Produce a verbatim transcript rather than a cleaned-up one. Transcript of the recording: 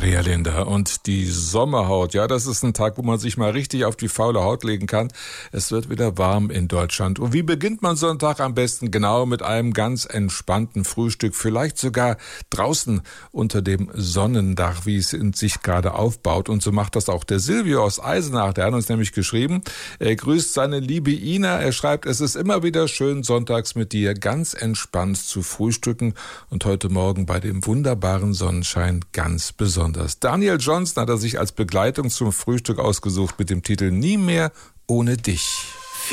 Maria Linder und die Sommerhaut. Ja, das ist ein Tag, wo man sich mal richtig auf die faule Haut legen kann. Es wird wieder warm in Deutschland. Und wie beginnt man so einen Tag am besten? Genau mit einem ganz entspannten Frühstück. Vielleicht sogar draußen unter dem Sonnendach, wie es in sich gerade aufbaut. Und so macht das auch der Silvio aus Eisenach. Der hat uns nämlich geschrieben, er grüßt seine liebe Ina. Er schreibt, es ist immer wieder schön, sonntags mit dir ganz entspannt zu frühstücken. Und heute Morgen bei dem wunderbaren Sonnenschein ganz besonders. Daniel Johnson hat er sich als Begleitung zum Frühstück ausgesucht mit dem Titel Nie mehr ohne dich.